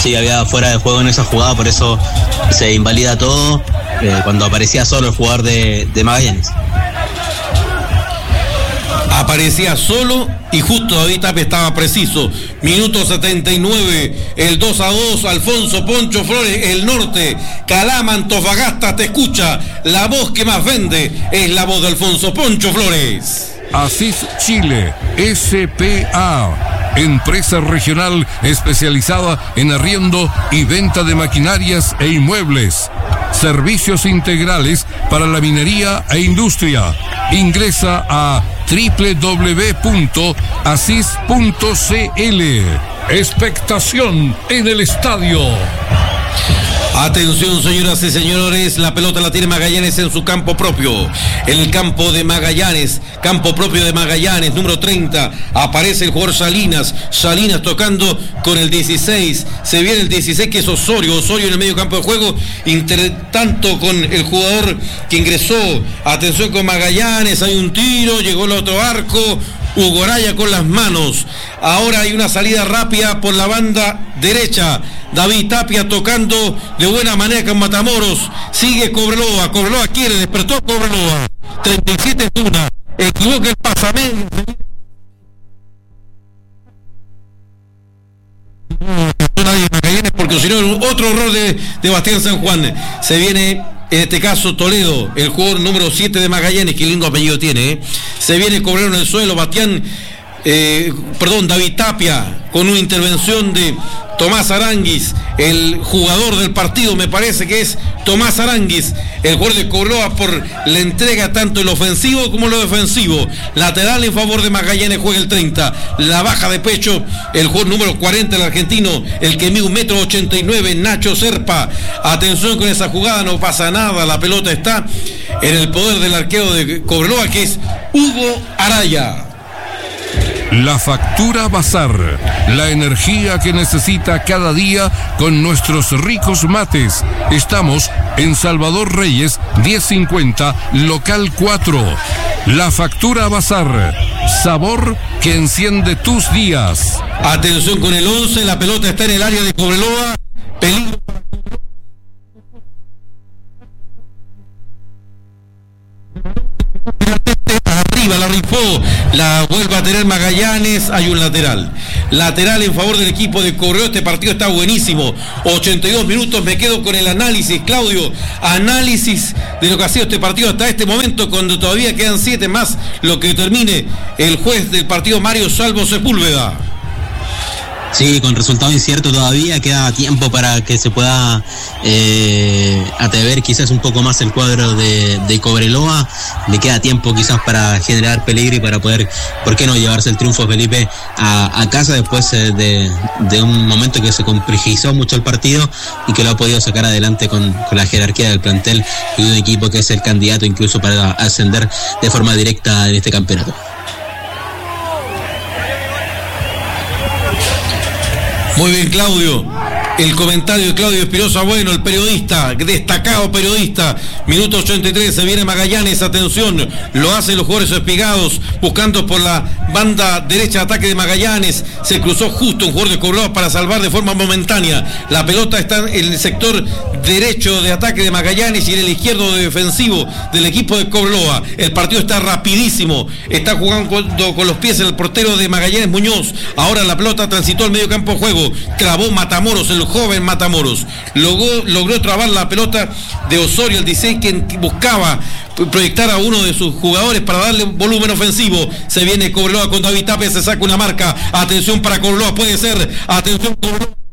Sí, había fuera de juego en esa jugada, por eso se invalida todo cuando aparecía solo el jugador de Magallanes. Aparecía solo y justo David Tapia estaba preciso. Minuto 79, el 2-2, Alfonso Poncho Flores, el norte, Calama, Antofagasta te escucha. La voz que más vende es la voz de Alfonso Poncho Flores. Asís Chile, S.P.A., empresa regional especializada en arriendo y venta de maquinarias e inmuebles. Servicios integrales para la minería e industria. Ingresa a www.asis.cl. Expectación en el estadio. Atención, señoras y señores, la pelota la tiene Magallanes en su campo propio. En el campo de Magallanes, campo propio de Magallanes, número 30, aparece el jugador Salinas tocando con el 16, se viene el 16 que es Osorio en el medio campo de juego, tanto con el jugador que ingresó. Atención con Magallanes, hay un tiro, llegó el otro arco, Hugo Araya con las manos. Ahora hay una salida rápida por la banda derecha. David Tapia tocando de buena manera con Matamoros. Sigue Cobreloa quiere, despertó Cobreloa. 37 es una. Equivoca el pasamedio. Porque si no, otro error de Bastián San Juan. Se viene, en este caso, Toledo, el jugador número 7 de Magallanes. Qué lindo apellido tiene, Se viene Cobrero en el suelo. David Tapia, con una intervención de Tomás Aranguis, el jugador del partido, me parece que es Tomás Aranguis, el jugador de Cobreloa, por la entrega tanto el ofensivo como lo defensivo. Lateral en favor de Magallanes, juega el 30, la baja de pecho, el jugador número 40, el argentino, el que mide 1,89 m, Nacho Serpa. Atención con esa jugada, no pasa nada, la pelota está en el poder del arquero de Cobreloa, que es Hugo Araya. La Factura Bazar, la energía que necesita cada día con nuestros ricos mates. Estamos en Salvador Reyes 1050, local 4. La Factura Bazar, sabor que enciende tus días. Atención con el 11, la pelota está en el área de Cobreloa, peligro. Arriba la rifó, la vuelve a tener Magallanes. Hay un lateral en favor del equipo de Cobreloa. Este partido está buenísimo. 82 minutos, me quedo con el análisis, Claudio, análisis de lo que ha sido este partido hasta este momento, cuando todavía quedan 7 más lo que termine el juez del partido, Mario Salvo Sepúlveda. Sí, con resultado incierto todavía, queda tiempo para que se pueda atrever quizás un poco más el cuadro de Cobreloa. Le queda tiempo quizás para generar peligro y para poder, ¿por qué no?, llevarse el triunfo, Felipe, a casa después de un momento que se complejizó mucho el partido y que lo ha podido sacar adelante con la jerarquía del plantel y de un equipo que es el candidato incluso para ascender de forma directa en este campeonato. Muy bien, Claudio. El comentario de Claudio Espinosa, bueno, el periodista, destacado periodista. Minuto 83, se viene Magallanes, atención, lo hacen los jugadores espigados, buscando por la banda derecha de ataque de Magallanes. Se cruzó justo un jugador de Cobreloa para salvar de forma momentánea. La pelota está en el sector derecho de ataque de Magallanes y en el izquierdo de defensivo del equipo de Cobreloa. El partido está rapidísimo, está jugando con los pies el portero de Magallanes, Muñoz. Ahora la pelota transitó al medio campo de juego, clavó Matamoros, el joven Matamoros, logró trabar la pelota de Osorio, el 16, quien buscaba proyectar a uno de sus jugadores para darle volumen ofensivo. Se viene Cobreloa con David Tapia, se saca una marca. Atención para Cobreloa, puede ser. Atención Cobreloa.